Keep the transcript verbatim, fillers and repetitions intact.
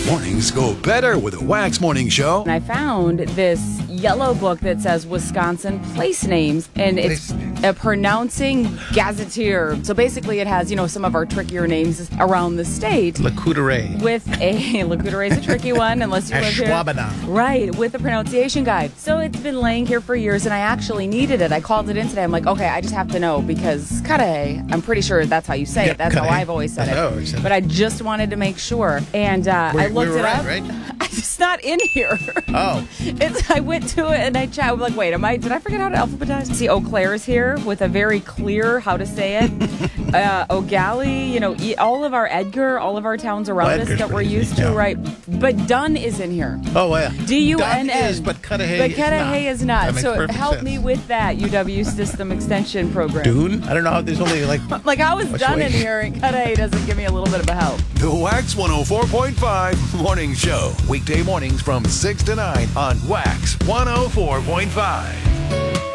Mornings go better with a Wax Morning Show. And I found this yellow book that says Wisconsin place names, and it's a pronouncing gazetteer. So basically it has, you know, some of our trickier names around the state. Lacouture. With a, Lacouture is a tricky one, unless you live here. Ashwaubenon. Right, with a pronunciation guide. So it's been laying here for years, and I actually needed it. I called it in today. I'm like, okay, I just have to know, because Cudahy, I'm pretty sure that's how you say Yeah, it. That's Cudahy. how I've always said That's how I it. always said it. But I just wanted to make sure. And uh, We- I we looked were it right, up. right? It's not in here. Oh. It's, I went to it and I chat. I'm like, wait, am I? Did I forget how to alphabetize? See, Eau Claire's here with a very clear how to say it. uh, O'Galley, you know, e- all of our Edgar, all of our towns around Well, us Edgar's that we're pretty used easy, to, yeah. right? But Dunn is in here. Oh, well. D U N Dunn N. is, but Cudahy But is Cudahy not. is not. That makes So perfect help sense. me with that, U W System Extension Program. Dune? I don't know how there's only like... Like, how is Which Dunn way? in here and Cudahy doesn't give me a little bit of a help? The Wax one oh four point five Morning Show. Weekday mornings from six to nine on Wax one oh four point five.